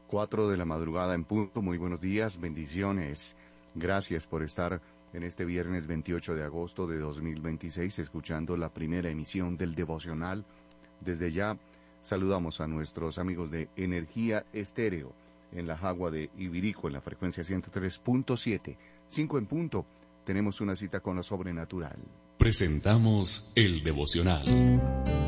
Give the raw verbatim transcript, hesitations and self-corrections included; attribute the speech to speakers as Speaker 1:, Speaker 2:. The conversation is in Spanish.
Speaker 1: Cuatro de la madrugada en punto. Muy buenos días, bendiciones. Gracias por estar en este viernes veintiocho de agosto de dos mil veintiséis, escuchando la primera emisión del devocional. Desde ya saludamos a nuestros amigos de Energía Estéreo en la Jagua de Ibirico, en la frecuencia ciento tres punto siete. Cinco en punto. Tenemos una cita con lo sobrenatural.
Speaker 2: Presentamos el devocional.